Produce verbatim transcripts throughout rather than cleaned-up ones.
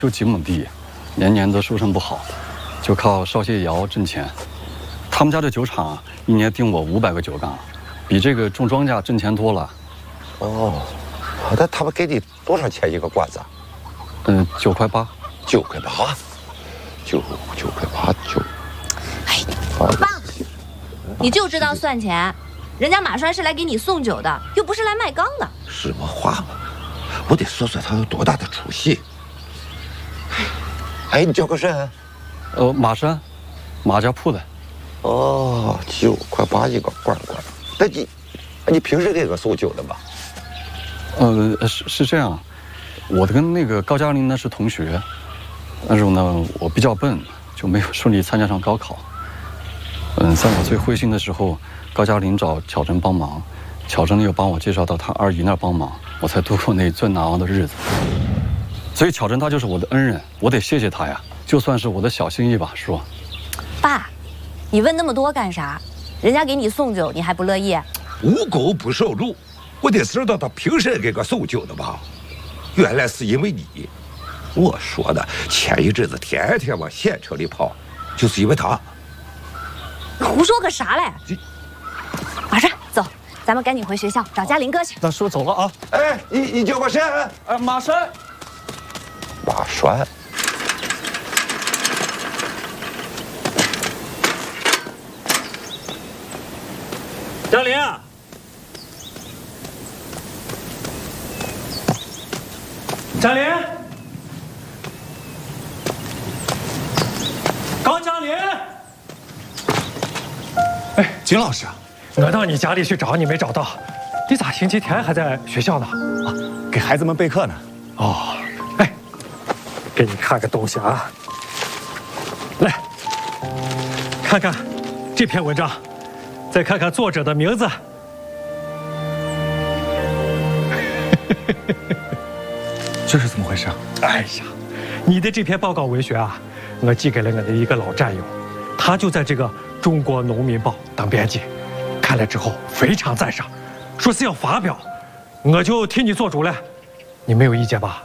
就几亩地，年年都收成不好，就靠烧些窑挣钱。他们家的酒厂啊，一年订我五百个酒缸，比这个种庄稼挣钱多了。 哦，那他们给你多少钱一个罐子？ 嗯，九块八。 九块八，九九块八九。 哎，爸，你就知道算钱，人家马栓是来给你送酒的，又不是来卖缸的。 什么话嘛！我得说说他有多大的出息。哎，你叫个甚？ 呃，马山，马家铺的。 哦，九块八一个罐罐。那你，你平时给我送酒的吧？ 呃，是是这样，我跟那个高加林呢是同学，但是呢我比较笨，就没有顺利参加上高考。嗯，在我最灰心的时候，高加林找巧珍帮忙，巧珍又帮我介绍到他二姨那儿帮忙，我才度过那最难熬的日子。所以巧珍她就是我的恩人，我得谢谢她呀，就算是我的小心意吧，叔。 爸，你问那么多干啥？人家给你送酒，你还不乐意？ 无狗不受禄，我得知道他凭什么给我送酒的吧？原来是因为你。我说的，前一阵子天天往县城里跑，就是因为他。 胡说个啥嘞？马上走，咱们赶紧回学校找嘉林哥去。 那叔走了啊。 哎，你你叫个甚？ 哎，马山。 马栓。 嘉林，嘉林，高嘉林。 哎，金老师， 我到你家里去找你，没找到。你咋星期天还在学校呢？ 啊，给孩子们备课呢。 哦，哎，给你看个东西啊，来，看看这篇文章，再看看作者的名字。 这是怎么回事？ 哎呀，你的这篇报告文学啊，我寄给了我的一个老战友，他就在这个《中国农民报》当编辑，看了之后非常赞赏，说是要发表，我就替你做主了，你没有意见吧？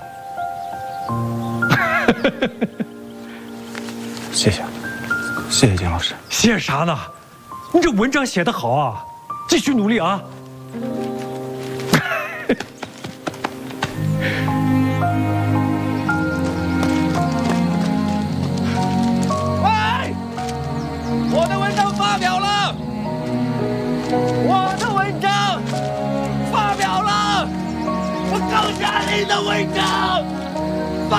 谢谢，谢谢金老师。 谢啥呢？你这文章写得好啊，继续努力啊！